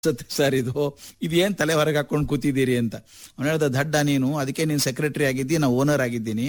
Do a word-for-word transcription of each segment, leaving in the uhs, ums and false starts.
Sir ಇದು ಇದೇನ್ ತಲೆ ಹೊರಗೆ ಹಾಕೊಂಡು ಕೂತಿದ್ದೀರಿ ಅಂತ. ಅವನು ಹೇಳ್ದ, ದಡ್ಡ ನೀನು, ಅದಕ್ಕೆ ನೀನು ಸೆಕ್ರೆಟರಿ ಆಗಿದ್ದಿ, ನಾ ಓನರ್ ಆಗಿದ್ದೀನಿ.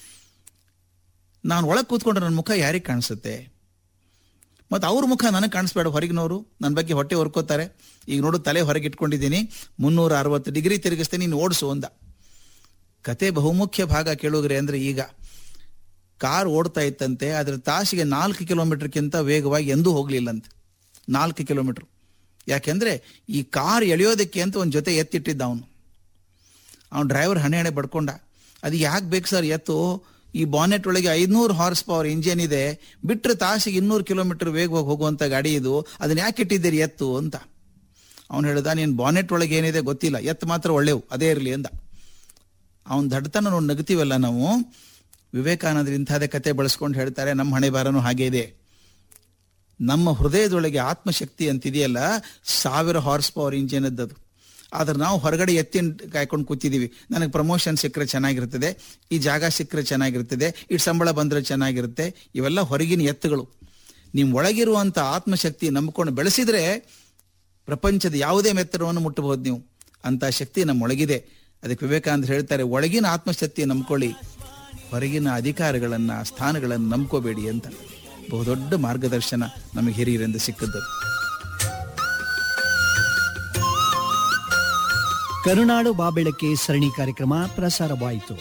ನಾನು ಒಳಗೆ ಕೂತ್ಕೊಂಡ್ರೆ ನನ್ನ ಮುಖ ಯಾರಿಗೆ ಕಾಣಿಸುತ್ತೆ? ಮತ್ತು ಅವ್ರ ಮುಖ ನನಗೆ ಕಾಣಿಸ್ಬೇಡ, ಹೊರಗಿನವರು ನನ್ನ ಬಗ್ಗೆ ಹೊಟ್ಟೆ ಹೊರ್ಕೋತಾರೆ. ಈಗ ನೋಡು, ತಲೆ ಹೊರಗೆ ಇಟ್ಕೊಂಡಿದ್ದೀನಿ, ಮುನ್ನೂರ ಅರವತ್ತು ಡಿಗ್ರಿ ತಿರುಗಿಸ್ತೇನೆ, ನೀನು ಓಡಿಸು ಅಂದ. ಕತೆ ಬಹುಮುಖ್ಯ ಭಾಗ ಕೇಳುಗ್ರೆ ಅಂದ್ರೆ, ಈಗ ಕಾರ್ ಓಡ್ತಾ ಇತ್ತಂತೆ, ಅದ್ರ ತಾಸಿಗೆ ನಾಲ್ಕು ಕಿಲೋಮೀಟರ್ಗಿಂತ ವೇಗವಾಗಿ ಎಂದೂ ಹೋಗ್ಲಿಲ್ಲಂತೆ. ನಾಲ್ಕು ಕಿಲೋಮೀಟರ್. ಯಾಕೆಂದ್ರೆ ಈ ಕಾರ್ ಎಳೆಯೋದಕ್ಕೆ ಅಂತ ಒಂದು ಜೊತೆ ಎತ್ತಿಟ್ಟಿದ್ದ ಅವನು. ಅವನು ಡ್ರೈವರ್ ಹಣೆ ಹಣೆ ಬಡ್ಕೊಂಡ. ಅದು ಯಾಕೆ ಬೇಕು ಸರ್ ಎತ್ತು? ಈ ಬಾನೆಟ್ ಒಳಗೆ ಐದ್ನೂರು ಹಾರ್ಸ್ ಪವರ್ ಇಂಜಿನ್ ಇದೆ, ಬಿಟ್ಟರೆ ತಾಸಿಗೆ ಇನ್ನೂರು ಕಿಲೋಮೀಟರ್ ವೇಗವಾಗಿ ಹೋಗುವಂತ ಗಾಡಿ ಇದು, ಅದನ್ನ ಯಾಕೆ ಇಟ್ಟಿದ್ದೀರಿ ಎತ್ತು ಅಂತ. ಅವನು ಹೇಳ್ದ, ನೀನು ಬಾನೆಟ್ ಒಳಗೆ ಏನಿದೆ ಗೊತ್ತಿಲ್ಲ, ಎತ್ತು ಮಾತ್ರ ಒಳ್ಳೆವು, ಅದೇ ಇರಲಿ ಅಂದ. ಅವನ ದಡ್ತನ ನೋಡಿ ನಗ್ತೀವಲ್ಲ ನಾವು. ವಿವೇಕಾನಂದರು ಇಂಥದೇ ಕತೆ ಬಳಸ್ಕೊಂಡು ಹೇಳ್ತಾರೆ, ನಮ್ಮ ಹಣೆ ಬಾರನು ಹಾಗೆ ಇದೆ. ನಮ್ಮ ಹೃದಯದೊಳಗೆ ಆತ್ಮಶಕ್ತಿ ಅಂತಿದೆಯಲ್ಲ, ಸಾವಿರ ಹಾರ್ಸ್ ಪವರ್ ಇಂಜಿನ್ ಅದ್ದದು. ಆದ್ರೆ ನಾವು ಹೊರಗಡೆ ಎತ್ತಿನ ಕಾಯ್ಕೊಂಡು ಕೂತಿದ್ದೀವಿ. ನನಗೆ ಪ್ರಮೋಷನ್ ಸಿಕ್ಕರೆ ಚೆನ್ನಾಗಿರ್ತದೆ, ಈ ಜಾಗ ಸಿಕ್ಕರೆ ಚೆನ್ನಾಗಿರ್ತದೆ, ಇಟ್ಟು ಸಂಬಳ ಬಂದರೆ ಚೆನ್ನಾಗಿರುತ್ತೆ. ಇವೆಲ್ಲ ಹೊರಗಿನ ಎತ್ತುಗಳು. ನಿಮ್ಮ ಒಳಗಿರುವಂಥ ಆತ್ಮಶಕ್ತಿ ನಂಬಿಕೊಂಡು ಬೆಳೆಸಿದ್ರೆ ಪ್ರಪಂಚದ ಯಾವುದೇ ಮೆತ್ತರವನ್ನು ಮುಟ್ಟಬಹುದು ನೀವು. ಅಂತ ಶಕ್ತಿ ನಮ್ಮೊಳಗಿದೆ. ಅದಕ್ಕೆ ವಿವೇಕಾನಂದರು ಹೇಳ್ತಾರೆ, ಒಳಗಿನ ಆತ್ಮಶಕ್ತಿ ನಂಬ್ಕೊಳ್ಳಿ, ಹೊರಗಿನ ಅಧಿಕಾರಗಳನ್ನ ಸ್ಥಾನಗಳನ್ನು ನಂಬ್ಕೋಬೇಡಿ ಅಂತ. ಬಹುದೊಡ್ಡ ಮಾರ್ಗದರ್ಶನ ನಮಗೆ ಹಿರಿಯರಿಂದ ಸಿಕ್ಕದ್ದು. ಕರುನಾಡು ಬಾಬೆಳಕೆ ಸರಣಿ ಕಾರ್ಯಕ್ರಮ ಪ್ರಸಾರವಾಯಿತು.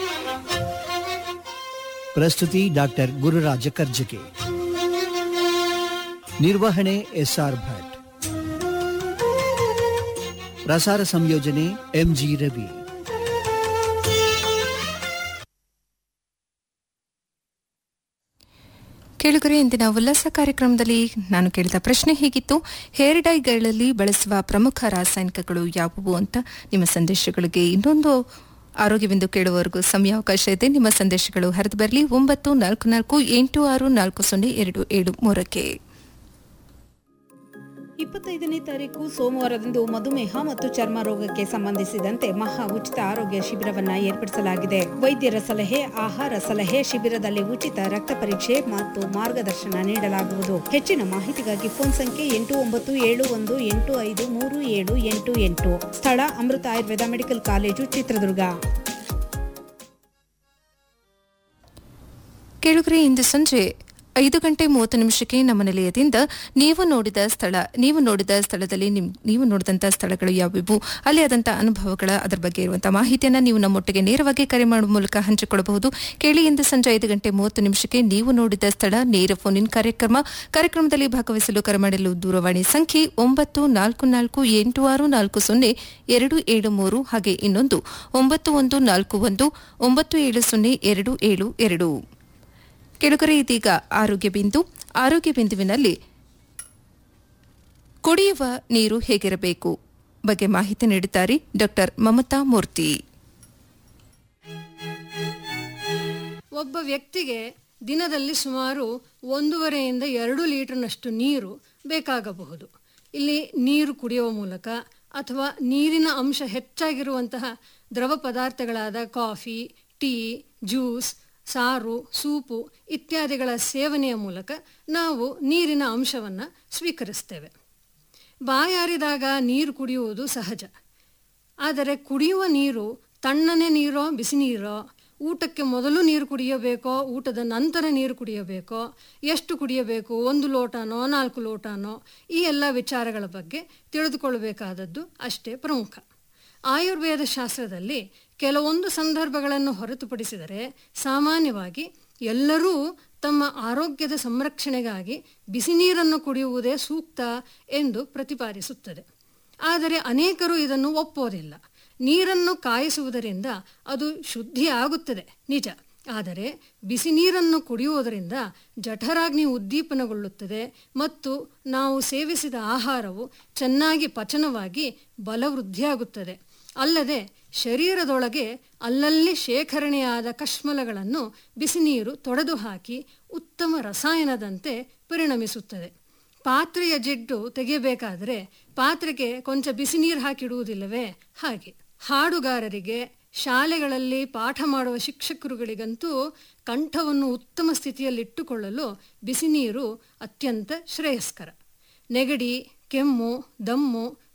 ಪ್ರಸ್ತುತಿ ಡಾಕ್ಟರ್ ಗುರುರಾಜ ಕರ್ಜಗೆ, ನಿರ್ವಹಣೆ ಎಸ್ಆರ್ ಭಟ್, ಪ್ರಸಾರ ಸಂಯೋಜನೆ ಎಂಜಿ ರವಿ. ಕೇಳುಗರೆ, ಇಂದಿನ ಉಲ್ಲಾಸ ಕಾರ್ಯಕ್ರಮದಲ್ಲಿ ನಾನು ಕೇಳಿದ ಪ್ರಶ್ನೆ ಹೀಗಿತ್ತು: ಹೇರ್ ಡೈಗಳಲ್ಲಿ ಬಳಸುವ ಪ್ರಮುಖ ರಾಸಾಯನಿಕಗಳು ಯಾವುವು ಅಂತ. ನಿಮ್ಮ ಸಂದೇಶಗಳಿಗೆ ಇನ್ನೊಂದು ಆರೋಗ್ಯವೆಂದು ಕೇಳುವವರೆಗೂ ಸಮಯಾವಕಾಶ ಇದೆ. ನಿಮ್ಮ ಸಂದೇಶಗಳು ಹರಿದು ಬರಲಿ. ಒಂಬತ್ತು ನಾಲ್ಕು ನಾಲ್ಕು ಎಂಟು ಆರು ನಾಲ್ಕು ಸೊನ್ನೆ ಎರಡು ಏಳು ಮೂರಕ್ಕೆ. ಇಪ್ಪತ್ತೈದನೇ ತಾರೀಕು ಸೋಮವಾರದಂದು ಮಧುಮೇಹ ಮತ್ತು ಚರ್ಮ ರೋಗಕ್ಕೆ ಸಂಬಂಧಿಸಿದಂತೆ ಮಹಾ ಉಚಿತ ಆರೋಗ್ಯ ಶಿಬಿರವನ್ನ ಏರ್ಪಡಿಸಲಾಗಿದೆ. ವೈದ್ಯರ ಸಲಹೆ, ಆಹಾರ ಸಲಹೆ, ಶಿಬಿರದಲ್ಲಿ ಉಚಿತ ರಕ್ತ ಪರೀಕ್ಷೆ ಮತ್ತು ಮಾರ್ಗದರ್ಶನ ನೀಡಲಾಗುವುದು. ಹೆಚ್ಚಿನ ಮಾಹಿತಿಗಾಗಿ ಫೋನ್ ಸಂಖ್ಯೆ ಎಂಟು ಒಂಬತ್ತು ಏಳು ಒಂದು ಎಂಟು ಐದು ಮೂರು ಏಳು ಎಂಟು ಎಂಟು. ಸ್ಥಳ ಅಮೃತ ಆಯುರ್ವೇದ ಮೆಡಿಕಲ್ ಕಾಲೇಜು, ಚಿತ್ರದುರ್ಗ. ಕೇಳುಗರೆ, ಇಂದು ಸಂಜೆ ಐದು ಗಂಟೆ ಮೂವತ್ತು ನಿಮಿಷಕ್ಕೆ ನಮ್ಮ ನಿಲಯದಿಂದ ನೀವು ನೋಡಿದ ಸ್ಥಳ, ನೀವು ನೋಡಿದ ಸ್ಥಳದಲ್ಲಿ ನೀವು ನೋಡಿದಂಥ ಸ್ಥಳಗಳು ಯಾವುವು, ಅಲ್ಲಿ ಆದಂಥ ಅನುಭವಗಳ ಅದರ ಬಗ್ಗೆ ಇರುವಂತಹ ಮಾಹಿತಿಯನ್ನು ನೀವು ನಮ್ಮೊಟ್ಟಿಗೆ ನೇರವಾಗಿ ಕರೆ ಮಾಡುವ ಮೂಲಕ ಹಂಚಿಕೊಳ್ಳಬಹುದು. ಕೇಳಿ, ಇಂದು ಸಂಜೆ ಐದು ಗಂಟೆ ಮೂವತ್ತು ನಿಮಿಷಕ್ಕೆ ನೀವು ನೋಡಿದ ಸ್ಥಳ ನೇರ ಫೋನ್ ಇನ್ ಕಾರ್ಯಕ್ರಮ. ಕಾರ್ಯಕ್ರಮದಲ್ಲಿ ಭಾಗವಹಿಸಲು ಕರೆ ಮಾಡಲು ದೂರವಾಣಿ ಸಂಖ್ಯೆ ಒಂಬತ್ತು ನಾಲ್ಕು ನಾಲ್ಕು ಎಂಟು ಆರು ನಾಲ್ಕು ಸೊನ್ನೆ ಎರಡು ಏಳು ಮೂರು, ಹಾಗೆ ಇನ್ನೊಂದು ಒಂಬತ್ತು ಒಂದು ನಾಲ್ಕು ಒಂದು ಒಂಬತ್ತು ಏಳು ಸೊನ್ನೆ ಎರಡು ಏಳು ಎರಡು. ಕೆಳಗರೆ ಇದೀಗ ಆರೋಗ್ಯ ಬಿಂದು. ಆರೋಗ್ಯ ಬಿಂದುವಿನಲ್ಲಿ ಕುಡಿಯುವ ನೀರು ಹೇಗಿರಬೇಕು ಬಗ್ಗೆ ಮಾಹಿತಿ ನೀಡಿದ್ದಾರೆ ಡಾಕ್ಟರ್ ಮಮತಾ ಮೂರ್ತಿ. ಒಬ್ಬ ವ್ಯಕ್ತಿಗೆ ದಿನದಲ್ಲಿ ಸುಮಾರು ಒಂದೂವರೆಯಿಂದ ಎರಡು ಲೀಟರ್ನಷ್ಟು ನೀರು ಬೇಕಾಗಬಹುದು. ಇಲ್ಲಿ ನೀರು ಕುಡಿಯುವ ಮೂಲಕ ಅಥವಾ ನೀರಿನ ಅಂಶ ಹೆಚ್ಚಾಗಿರುವಂತಹ ದ್ರವ ಪದಾರ್ಥಗಳಾದ ಕಾಫಿ, ಟೀ, ಜ್ಯೂಸ್, ಸಾರು, ಸೂಪು ಇತ್ಯಾದಿಗಳ ಸೇವನೆಯ ಮೂಲಕ ನಾವು ನೀರಿನ ಅಂಶವನ್ನು ಸ್ವೀಕರಿಸ್ತೇವೆ. ಬಾಯಾರಿದಾಗ ನೀರು ಕುಡಿಯುವುದು ಸಹಜ. ಆದರೆ ಕುಡಿಯುವ ನೀರು ತಣ್ಣನೆ ನೀರೋ ಬಿಸಿ ನೀರೋ, ಊಟಕ್ಕೆ ಮೊದಲು ನೀರು ಕುಡಿಯಬೇಕೋ ಊಟದ ನಂತರ ನೀರು ಕುಡಿಯಬೇಕೋ, ಎಷ್ಟು ಕುಡಿಯಬೇಕು, ಒಂದು ಲೋಟನೋ ನಾಲ್ಕು ಲೋಟನೋ, ಈ ಎಲ್ಲ ವಿಚಾರಗಳ ಬಗ್ಗೆ ತಿಳಿದುಕೊಳ್ಳಬೇಕಾದದ್ದು ಅಷ್ಟೇ ಪ್ರಮುಖ. ಆಯುರ್ವೇದ ಶಾಸ್ತ್ರದಲ್ಲಿ ಕೆಲವೊಂದು ಸಂದರ್ಭಗಳನ್ನು ಹೊರತುಪಡಿಸಿದರೆ ಸಾಮಾನ್ಯವಾಗಿ ಎಲ್ಲರೂ ತಮ್ಮ ಆರೋಗ್ಯದ ಸಂರಕ್ಷಣೆಗಾಗಿ ಬಿಸಿ ನೀರನ್ನು ಕುಡಿಯುವುದೇ ಸೂಕ್ತ ಎಂದು ಪ್ರತಿಪಾದಿಸುತ್ತದೆ. ಆದರೆ ಅನೇಕರು ಇದನ್ನು ಒಪ್ಪೋದಿಲ್ಲ. ನೀರನ್ನು ಕಾಯಿಸುವುದರಿಂದ ಅದು ಶುದ್ಧಿಯಾಗುತ್ತದೆ ನಿಜ, ಆದರೆ ಬಿಸಿ ನೀರನ್ನು ಕುಡಿಯುವುದರಿಂದ ಜಠರಾಗ್ನಿ ಉದ್ದೀಪನಗೊಳ್ಳುತ್ತದೆ ಮತ್ತು ನಾವು ಸೇವಿಸಿದ ಆಹಾರವು ಚೆನ್ನಾಗಿ ಪಚನವಾಗಿ ಬಲವೃದ್ಧಿಯಾಗುತ್ತದೆ. ಅಲ್ಲದೆ ಶರೀರದೊಳಗೆ ಅಲ್ಲಲ್ಲಿ ಶೇಖರಣೆಯಾದ ಕಶ್ಮಲಗಳನ್ನು ಬಿಸಿ ನೀರು ತೊಡೆದು ಹಾಕಿ ಉತ್ತಮ ರಸಾಯನದಂತೆ ಪರಿಣಮಿಸುತ್ತದೆ. ಪಾತ್ರೆಯ ಜಿಡ್ಡು ತೆಗೆಯಬೇಕಾದರೆ ಪಾತ್ರೆಗೆ ಕೊಂಚ ಬಿಸಿ ನೀರು ಹಾಕಿಡುವುದಿಲ್ಲವೇ? ಹಾಗೆ ಹಾಡುಗಾರರಿಗೆ, ಶಾಲೆಗಳಲ್ಲಿ ಪಾಠ ಮಾಡುವ ಶಿಕ್ಷಕರುಗಳಿಗಂತೂ ಕಂಠವನ್ನು ಉತ್ತಮ ಸ್ಥಿತಿಯಲ್ಲಿಟ್ಟುಕೊಳ್ಳಲು ಬಿಸಿ ನೀರು ಅತ್ಯಂತ ಶ್ರೇಯಸ್ಕರ. ನೆಗಡಿ, ಕೆಮ್ಮು, ದಮ್ಮು,